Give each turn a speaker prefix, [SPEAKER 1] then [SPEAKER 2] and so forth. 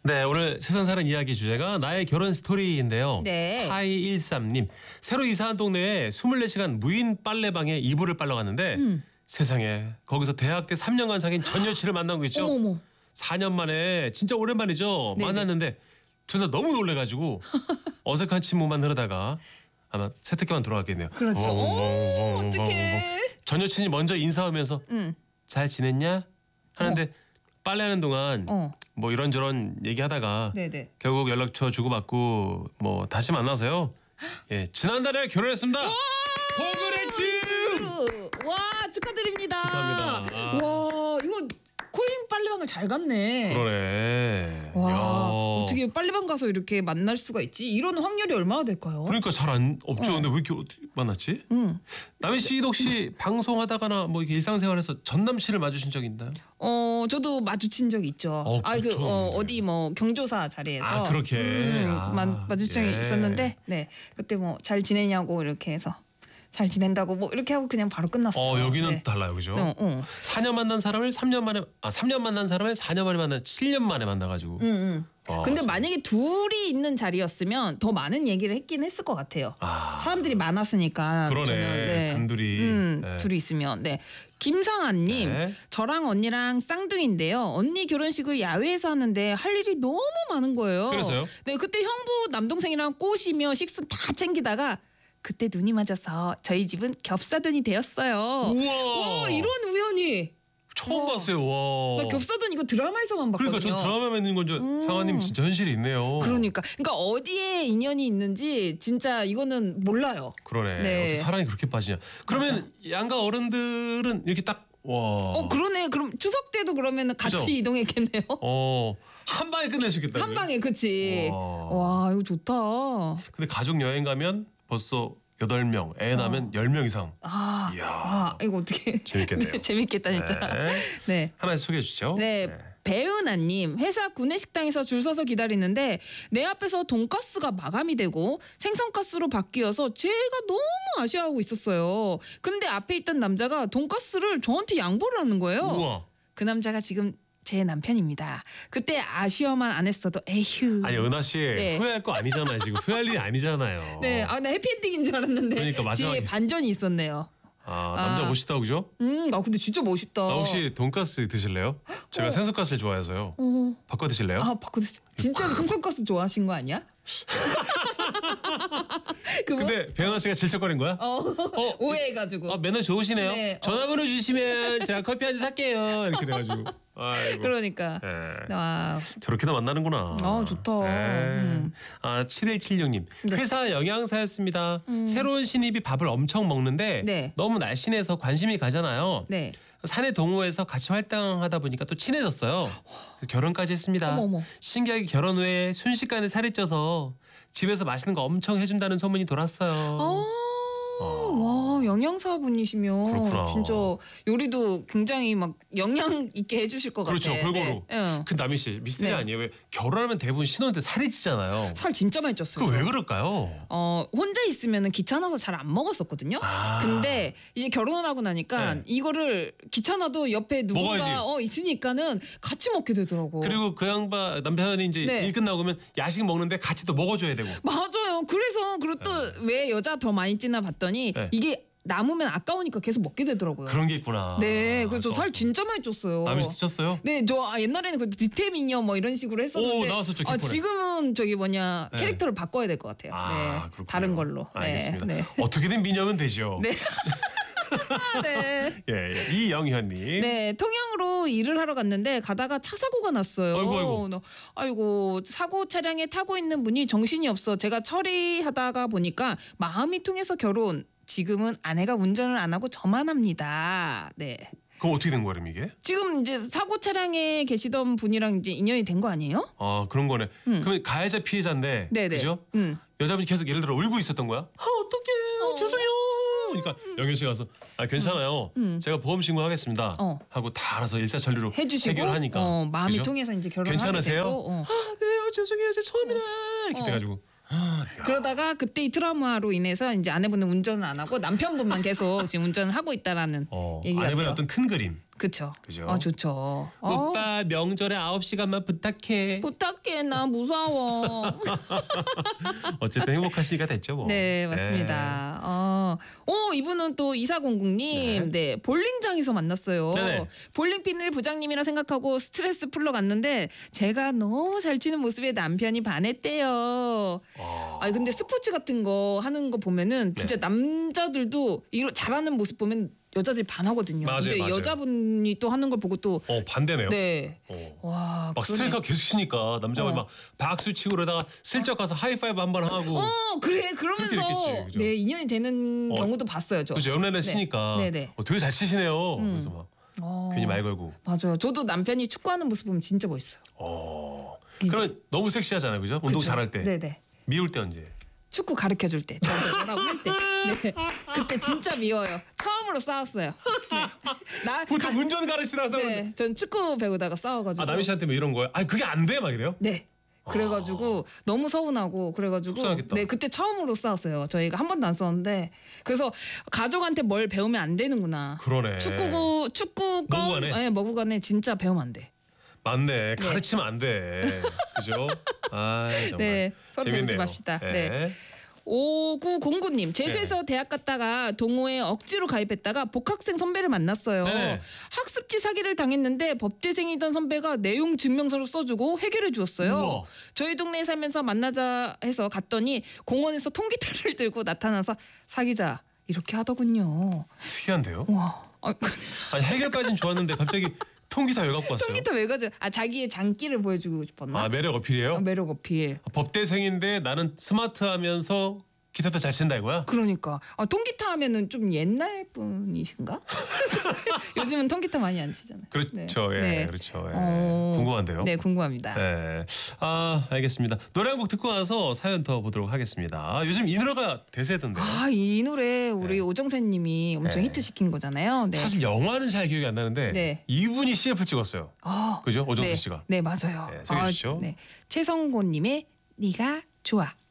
[SPEAKER 1] 네, 오늘 세상 사는 이야기 주제가 나의 결혼 스토리인데요.
[SPEAKER 2] 네.
[SPEAKER 1] 4213님, 새로 이사한 동네에 24시간 무인 빨래방에 이불을 빨러 갔는데 세상에 거기서 대학 때 3년간 사귄 전 여친을 만난 거 있죠?
[SPEAKER 2] 어머머.
[SPEAKER 1] 4년 만에 진짜 오랜만이죠.
[SPEAKER 2] 네네.
[SPEAKER 1] 만났는데 둘 다 너무 놀래가지고 어색한 침묵만 흐르다가 아마 세탁기만 돌아갔겠네요.
[SPEAKER 2] 그렇죠. 오, 어떡해.
[SPEAKER 1] 전 여친이 먼저 인사하면서 잘 지냈냐? 하는데 빨래하는 동안 뭐 이런저런 얘기하다가
[SPEAKER 2] 네네.
[SPEAKER 1] 결국 연락처 주고받고 뭐 다시 만나서요. 예, 지난달에 결혼했습니다. 포그레츠.
[SPEAKER 2] 와, 축하드립니다.
[SPEAKER 1] 축하합니다. 아.
[SPEAKER 2] 와, 이거 코인 빨래방을 잘 갔네.
[SPEAKER 1] 그러네.
[SPEAKER 2] 와,
[SPEAKER 1] 야.
[SPEAKER 2] 어떻게 빨래방 가서 이렇게 만날 수가 있지? 이런 확률이 얼마나 될까요?
[SPEAKER 1] 그러니까 잘 안 없죠. 근데 왜 이렇게 어떻게 만났지? 남희 씨도 혹시 방송하다가나 뭐 이렇게 일상생활에서 전 남친을 마주친 적 있나요?
[SPEAKER 2] 저도 마주친 적 있죠.
[SPEAKER 1] 그렇죠.
[SPEAKER 2] 어디 뭐 경조사 자리에서
[SPEAKER 1] 아, 그렇게.
[SPEAKER 2] 마주친 적이
[SPEAKER 1] 예.
[SPEAKER 2] 있었는데, 네, 그때 뭐 잘 지내냐고 이렇게 해서 잘 지낸다고 뭐 이렇게 하고 그냥 바로 끝났어요.
[SPEAKER 1] 여기는
[SPEAKER 2] 네.
[SPEAKER 1] 달라요, 그죠?
[SPEAKER 2] 4년
[SPEAKER 1] 만난 사람을 3년 만에 3년 만난 사람을 4년 만에 만나 7년 만에 만나가지고.
[SPEAKER 2] 근데 만약에 둘이 있는 자리였으면 더 많은 얘기를 했긴 했을 것 같아요. 사람들이 많았으니까.
[SPEAKER 1] 그러네.
[SPEAKER 2] 저는,
[SPEAKER 1] 단둘이. 네.
[SPEAKER 2] 둘이 있으면. 네. 김상아님,
[SPEAKER 1] 네.
[SPEAKER 2] 저랑 언니랑 쌍둥이인데요. 언니 결혼식을 야외에서 하는데 할 일이 너무 많은 거예요.
[SPEAKER 1] 그래서요?
[SPEAKER 2] 네, 그때 형부 남동생이랑 꼬시며 식순 다 챙기다가 그때 눈이 맞아서 저희 집은 겹사돈이 되었어요.
[SPEAKER 1] 우와.
[SPEAKER 2] 와, 이런 우연이.
[SPEAKER 1] 처음
[SPEAKER 2] 와.
[SPEAKER 1] 봤어요. 와.
[SPEAKER 2] 나 겹사돈 이거 드라마에서만 봤거든요.
[SPEAKER 1] 그러니까 전 드라마에 있는 건 줄 상아님 진짜 현실이 있네요.
[SPEAKER 2] 그러니까 어디에 인연이 있는지 진짜 이거는 몰라요.
[SPEAKER 1] 그러네.
[SPEAKER 2] 네.
[SPEAKER 1] 어떻게 사랑이 그렇게 빠지냐. 그러면 양가 어른들은 이렇게 딱 와.
[SPEAKER 2] 그러네. 그럼 추석 때도 그러면은 같이
[SPEAKER 1] 그죠?
[SPEAKER 2] 이동했겠네요.
[SPEAKER 1] 한 방에 끝내주겠다.
[SPEAKER 2] 한 방에, 그치.
[SPEAKER 1] 와.
[SPEAKER 2] 와, 이거 좋다.
[SPEAKER 1] 근데 가족 여행 가면 벌써 8명, 애 낳으면 10명 이상. 이야.
[SPEAKER 2] 이거 어떻게
[SPEAKER 1] 재밌겠네요.
[SPEAKER 2] 네, 재밌겠다 진짜.
[SPEAKER 1] 네.
[SPEAKER 2] 네.
[SPEAKER 1] 하나씩 소개해 주시죠.
[SPEAKER 2] 네. 배은아님, 회사 구내식당에서 줄 서서 기다리는데 내 앞에서 돈가스가 마감이 되고 생선가스로 바뀌어서 제가 너무 아쉬워하고 있었어요. 근데 앞에 있던 남자가 돈가스를 저한테 양보를 하는 거예요.
[SPEAKER 1] 우와.
[SPEAKER 2] 그 남자가 지금 제 남편입니다. 그때 아쉬워만 안 했어도 에휴.
[SPEAKER 1] 아니 은하 씨
[SPEAKER 2] 네.
[SPEAKER 1] 후회할 거 아니잖아요. 지금 후회할 일이 아니잖아요.
[SPEAKER 2] 네, 나 해피엔딩인 줄 알았는데
[SPEAKER 1] 그러니까 마지막에-
[SPEAKER 2] 뒤에 반전이 있었네요.
[SPEAKER 1] 남자 멋있다 그죠?
[SPEAKER 2] 근데 진짜 멋있다.
[SPEAKER 1] 혹시 돈가스 드실래요? 제가 생선가스를 좋아해서요. 바꿔 드실래요?
[SPEAKER 2] 바꿔 진짜로 생선가스 좋아하신 거 아니야? 그거?
[SPEAKER 1] 근데 배은하 씨가 질척거린 거야?
[SPEAKER 2] 오해해가지고.
[SPEAKER 1] 매너 좋으시네요.
[SPEAKER 2] 네,
[SPEAKER 1] 전화번호 주시면 제가 커피 한 잔 살게요. 이렇게 돼가지고. 아이고.
[SPEAKER 2] 그러니까.
[SPEAKER 1] 네.
[SPEAKER 2] 와,
[SPEAKER 1] 저렇게도 만나는구나.
[SPEAKER 2] 좋다.
[SPEAKER 1] 네. 7176님.
[SPEAKER 2] 네.
[SPEAKER 1] 회사 영양사였습니다. 새로운 신입이 밥을 엄청 먹는데
[SPEAKER 2] 네.
[SPEAKER 1] 너무 날씬해서 관심이 가잖아요.
[SPEAKER 2] 네.
[SPEAKER 1] 사내 동호회에서 같이 활동하다 보니까 또 친해졌어요. 그래서 결혼까지 했습니다.
[SPEAKER 2] 어머.
[SPEAKER 1] 신기하게 결혼 후에 순식간에 살이 쪄서 집에서 맛있는 거 엄청 해준다는 소문이 돌았어요.
[SPEAKER 2] 와, 영양사분이시면
[SPEAKER 1] 그렇구나.
[SPEAKER 2] 진짜 요리도 굉장히 막 영양 있게 해주실 것
[SPEAKER 1] 그렇죠.
[SPEAKER 2] 같아요.
[SPEAKER 1] 골고루.
[SPEAKER 2] 네.
[SPEAKER 1] 그 남희 씨 미스테리
[SPEAKER 2] 네.
[SPEAKER 1] 아니에요? 왜 결혼하면 대부분 신혼 때 살이 찌잖아요.
[SPEAKER 2] 살 진짜 많이 쪘어요.
[SPEAKER 1] 그거 왜 그럴까요?
[SPEAKER 2] 혼자 있으면은 귀찮아서 잘 안 먹었었거든요.
[SPEAKER 1] 아.
[SPEAKER 2] 근데 이제 결혼을 하고 나니까
[SPEAKER 1] 네.
[SPEAKER 2] 이거를 귀찮아도 옆에 누군가
[SPEAKER 1] 먹어야지.
[SPEAKER 2] 있으니까는 같이 먹게 되더라고.
[SPEAKER 1] 그리고 그 양반 남편이 이제
[SPEAKER 2] 네.
[SPEAKER 1] 일 끝나고 오면 야식 먹는데 같이 또 먹어줘야 되고.
[SPEAKER 2] 맞아요. 그래서 그리고 또 왜 여자 더 많이 찌나 봤더니
[SPEAKER 1] 네.
[SPEAKER 2] 이게 남으면 아까우니까 계속 먹게 되더라고요.
[SPEAKER 1] 그런 게 있구나.
[SPEAKER 2] 네, 그래서 저 살
[SPEAKER 1] 떴어.
[SPEAKER 2] 진짜 많이 쪘어요.
[SPEAKER 1] 남이 찌셨어요?
[SPEAKER 2] 네, 저 옛날에는 그 디테미녀 뭐 이런 식으로 했었는데
[SPEAKER 1] 나왔었죠, 기폰에.
[SPEAKER 2] 지금은 저기 뭐냐
[SPEAKER 1] 네.
[SPEAKER 2] 캐릭터를 바꿔야 될 것 같아요. 네,
[SPEAKER 1] 그렇군요.
[SPEAKER 2] 다른 걸로.
[SPEAKER 1] 알겠습니다.
[SPEAKER 2] 네,
[SPEAKER 1] 어떻게든 미녀면 되죠.
[SPEAKER 2] 네. 네.
[SPEAKER 1] 예. 이영현님.
[SPEAKER 2] 네, 통영으로 일을 하러 갔는데 가다가 차 사고가 났어요. 아이고, 사고 차량에 타고 있는 분이 정신이 없어 제가 처리하다가 보니까 마음이 통해서 결혼. 지금은 아내가 운전을 안 하고 저만 합니다. 네.
[SPEAKER 1] 그거 어떻게 된 거야, 그럼 이게?
[SPEAKER 2] 지금 이제 사고 차량에 계시던 분이랑 이제 인연이 된 거 아니에요?
[SPEAKER 1] 그런 거네. 그러면 가해자 피해자인데,
[SPEAKER 2] 네네.
[SPEAKER 1] 그죠? 여자분이 계속 예를 들어 울고 있었던 거야. 어떡해, 죄송해요. 그러니까 영현 씨 가서 괜찮아요. 제가 보험 신고하겠습니다. 하고 다 알아서 일사천리로
[SPEAKER 2] 해주시고
[SPEAKER 1] 해결하니까.
[SPEAKER 2] 마음이
[SPEAKER 1] 그죠?
[SPEAKER 2] 통해서 이제 결혼하게
[SPEAKER 1] 괜찮으세요?
[SPEAKER 2] 되고.
[SPEAKER 1] 네, 죄송해요, 제 처음이라 이렇게 돼가지고.
[SPEAKER 2] 그러다가 그때 이 트라우마로 인해서 이제 아내분은 운전을 안 하고 남편분만 계속 지금 운전을 하고 있다라는 얘기 같아요.
[SPEAKER 1] 아내분의 어떤 큰 그림.
[SPEAKER 2] 그쵸.
[SPEAKER 1] 그죠?
[SPEAKER 2] 좋죠.
[SPEAKER 1] 오빠 명절에 9시간만 부탁해.
[SPEAKER 2] 부탁해. 갈게. 나 무서워.
[SPEAKER 1] 어쨌든 행복하시니까 됐죠 뭐.
[SPEAKER 2] 네, 맞습니다. 이분은 또 2400님. 네, 볼링장에서 만났어요.
[SPEAKER 1] 네네.
[SPEAKER 2] 볼링핀을 부장님이라 생각하고 스트레스 풀러 갔는데 제가 너무 잘 치는 모습에 남편이 반했대요. 아니 근데 스포츠 같은 거 하는 거 보면은 진짜 남자들도 이거 잘하는 모습 보면 여자들이 반하거든요.
[SPEAKER 1] 맞아요,
[SPEAKER 2] 근데
[SPEAKER 1] 맞아요.
[SPEAKER 2] 여자분이 또 하는 걸 보고 또
[SPEAKER 1] 반대네요.
[SPEAKER 2] 네.
[SPEAKER 1] 와, 막
[SPEAKER 2] 그러네.
[SPEAKER 1] 스트레이트가 계속 치니까 남자분이 막 박수 치고 그러다가 슬쩍 가서 하이파이브 한 번 하고.
[SPEAKER 2] 그래 그러면서
[SPEAKER 1] 됐겠지, 그죠?
[SPEAKER 2] 네 인연이 되는 경우도 봤어요 저.
[SPEAKER 1] 그죠, 연애를 치니까
[SPEAKER 2] 네네.
[SPEAKER 1] 되게 잘 치시네요. 그래서 막 괜히 말 걸고.
[SPEAKER 2] 맞아요. 저도 남편이 축구하는 모습 보면 진짜 멋있어요.
[SPEAKER 1] 그럼 너무 섹시하잖아요, 그죠? 운동
[SPEAKER 2] 그쵸?
[SPEAKER 1] 잘할 때.
[SPEAKER 2] 네네.
[SPEAKER 1] 미울 때 언제?
[SPEAKER 2] 축구 가르쳐 줄 때, 저한테 뭐라고 할 때, 네. 그때 진짜 미워요. 처음으로 싸웠어요. 네.
[SPEAKER 1] 보통 운전 가르치다가 싸우는데.
[SPEAKER 2] 네, 전 축구 배우다가 싸워가지고.
[SPEAKER 1] 남희 씨한테 뭐 이런 거예요? 아니 그게 안 돼 막 이래요?
[SPEAKER 2] 네. 그래가지고 너무 서운하고 그래가지고
[SPEAKER 1] 속상하겠다.
[SPEAKER 2] 네 그때 처음으로 싸웠어요. 저희가 한 번도 안 싸웠는데 그래서 가족한테 뭘 배우면 안 되는구나.
[SPEAKER 1] 그러네.
[SPEAKER 2] 축구건
[SPEAKER 1] 머구간에?
[SPEAKER 2] 네, 머구간에 진짜 배우면 안 돼.
[SPEAKER 1] 맞네. 가르치면 안 돼. 그죠? 아 정말.
[SPEAKER 2] 네, 서로 배우지
[SPEAKER 1] 재밌네요.
[SPEAKER 2] 맙시다. 네. 5909님 재수해서 대학 갔다가 동호회 억지로 가입했다가 복학생 선배를 만났어요.
[SPEAKER 1] 네.
[SPEAKER 2] 학습지 사기를 당했는데 법대생이던 선배가 내용 증명서를 써주고 해결해 주었어요.
[SPEAKER 1] 우와.
[SPEAKER 2] 저희 동네에 살면서 만나자 해서 갔더니 공원에서 통기타를 들고 나타나서 사귀자 이렇게 하더군요.
[SPEAKER 1] 특이한데요?
[SPEAKER 2] 와,
[SPEAKER 1] 아니 해결까지는 좋았는데 갑자기 통기타 왜 갖고 왔어요?
[SPEAKER 2] 통기타 왜 가져? 자기의 장기를 보여주고 싶었나?
[SPEAKER 1] 매력 어필이에요?
[SPEAKER 2] 매력 어필.
[SPEAKER 1] 법대생인데 나는 스마트하면서 기타도 잘 친다 이거야?
[SPEAKER 2] 그러니까 통기타 하면은 좀 옛날 분이신가? 요즘은 통기타 많이 안 치잖아요.
[SPEAKER 1] 그렇죠.
[SPEAKER 2] 네.
[SPEAKER 1] 예,
[SPEAKER 2] 네.
[SPEAKER 1] 그렇죠. 예. 궁금한데요.
[SPEAKER 2] 네, 궁금합니다.
[SPEAKER 1] 네. 알겠습니다. 노래 한 곡 듣고 와서 사연 더 보도록 하겠습니다. 요즘 이 노래가 대세던데요.
[SPEAKER 2] 이 노래 우리 오정세님이 엄청
[SPEAKER 1] 네.
[SPEAKER 2] 히트시킨 거잖아요. 네.
[SPEAKER 1] 사실 영화는 잘 기억이 안 나는데
[SPEAKER 2] 네.
[SPEAKER 1] 이분이 CF 찍었어요. 그죠? 오정세
[SPEAKER 2] 네.
[SPEAKER 1] 씨가.
[SPEAKER 2] 네, 맞아요.
[SPEAKER 1] 네, 소개해 주시죠.
[SPEAKER 2] 네. 최성곤님의 네가 좋아.